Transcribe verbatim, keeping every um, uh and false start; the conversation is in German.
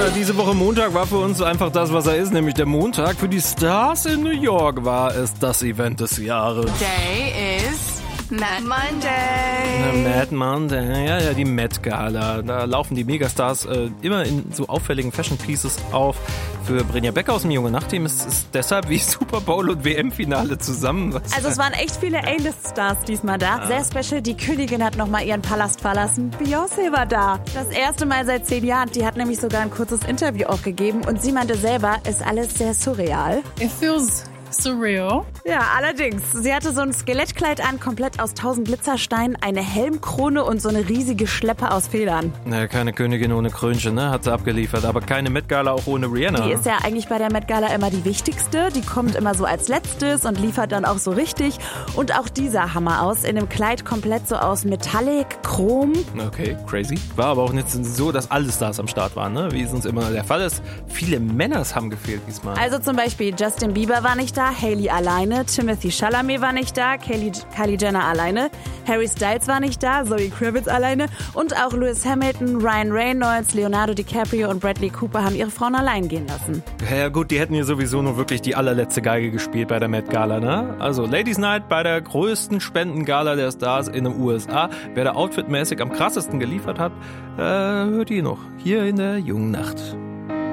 Ja, diese Woche Montag war für uns einfach das, was er ist, nämlich der Montag. Für die Stars in New York war es das Event des Jahres. Day is Mad Monday. Na, Mad Monday, ja, ja, die Met Gala. Da laufen die Megastars äh, immer in so auffälligen Fashion Pieces auf. Für Brinja Becker aus dem Junge Nacht-Team ist es deshalb wie Super Bowl und W M-Finale zusammen. Was also es waren echt viele A-List-Stars diesmal da. Ja. Sehr special. Die Königin hat nochmal ihren Palast verlassen. Beyoncé war da. Das erste Mal seit zehn Jahren. Die hat nämlich sogar ein kurzes Interview auch gegeben. Und sie meinte selber, ist alles sehr surreal. It feels surreal. Ja, allerdings. Sie hatte so ein Skelettkleid an, komplett aus tausend Glitzersteinen, eine Helmkrone und so eine riesige Schleppe aus Federn. Naja, keine Königin ohne Krönchen, ne? Hat sie abgeliefert. Aber keine Met Gala auch ohne Rihanna. Die ist ja eigentlich bei der Met Gala immer die wichtigste. Die kommt immer so als letztes und liefert dann auch so richtig. Und auch die sah Hammer aus. In einem Kleid komplett so aus Metallic, Chrom. Okay, crazy. War aber auch nicht so, dass alle Stars am Start waren, ne? Wie es uns immer der Fall ist. Viele Männer haben gefehlt diesmal. Also zum Beispiel Justin Bieber war nicht da, Hailey alleine, Timothy Chalamet war nicht da, Kylie, Kylie Jenner alleine, Harry Styles war nicht da, Zoe Kravitz alleine und auch Lewis Hamilton, Ryan Reynolds, Leonardo DiCaprio und Bradley Cooper haben ihre Frauen allein gehen lassen. Ja gut, die hätten hier sowieso nur wirklich die allerletzte Geige gespielt bei der Met Gala, ne? Also Ladies Night bei der größten Spendengala der Stars in den U S A. Wer da outfitmäßig am krassesten geliefert hat, äh, hört ihr noch hier in der Jungen Nacht.